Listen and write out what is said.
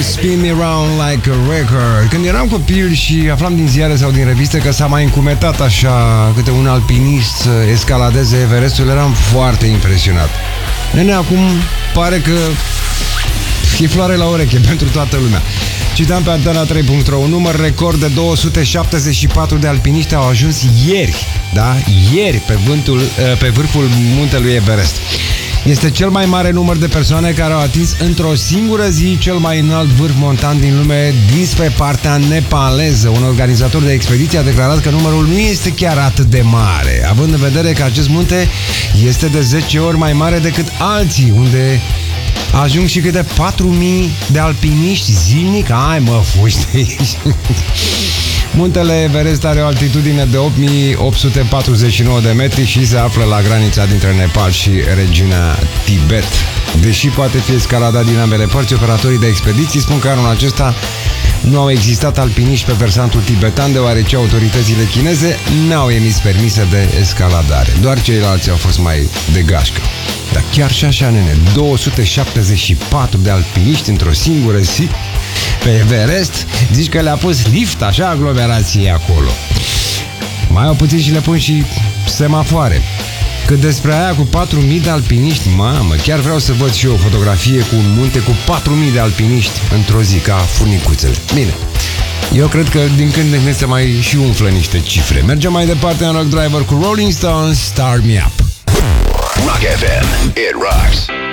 Spin Me Round Like a Record. Când eram copil și aflam din ziare sau din reviste că s-a mai încumetat așa câte un alpinist să escaladeze Everestul, eram foarte impresionat. Nene, acum pare că e floare la ureche pentru toată lumea. Citam pe Antena3.ro, un număr record de 274 de alpiniști au ajuns ieri, da? Ieri pe vârful muntelui Everest. Este cel mai mare număr de persoane care au atins într-o singură zi cel mai înalt vârf montan din lume dinspre partea nepaleză. Un organizator de expediție a declarat că numărul nu este chiar atât de mare, având în vedere că acest munte este de 10 ori mai mare decât alții, unde ajung și câte 4.000 de alpiniști zilnic. Hai mă, fugi de aici. Muntele Everest are o altitudine de 8.849 de metri și se află la granița dintre Nepal și regiunea Tibet. Deși poate fi escaladat din ambele părți, operatorii de expediții spun că anul acesta nu au existat alpiniști pe versantul tibetan, deoarece autoritățile chineze n-au emis permise de escaladare. Doar ceilalți au fost mai de gașcă. Dar chiar și așa, nene, 274 de alpiniști într-o singură zi pe Everest, zici că le-a pus lift, așa, aglomerație acolo. Mai au puțin și le pun și semafoare. Cât despre aia cu 4.000 de alpiniști, mamă, chiar vreau să văd și eu o fotografie cu un munte cu 4.000 de alpiniști într-o zi, ca furnicuțele. Bine, eu cred că din când în când se mai și umflă niște cifre. Mergem mai departe în Rock Driver cu Rolling Stones, Start Me Up. Rock FM, it rocks.